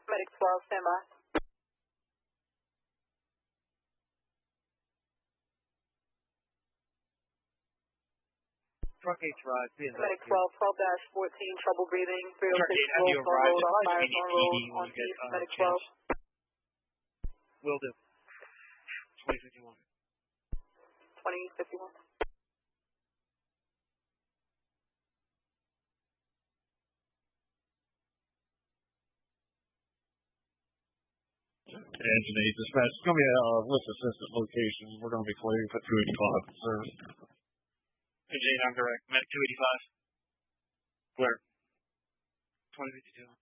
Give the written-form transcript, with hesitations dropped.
Medic 12, stand by. Truck 8's ride. Medic 12, 12-14, trouble breathing. 306 Truck 8, have you Rolls on arrived road, at on fires on road, PD on when you get east, Medic 12. chance? Will do. 2051. 2051. Anthony, dispatch. It's going to be a lift assistant location. We're going to be clearing for 285 service. Hey, Jane, I'm direct. Medic 285. Where? 2052.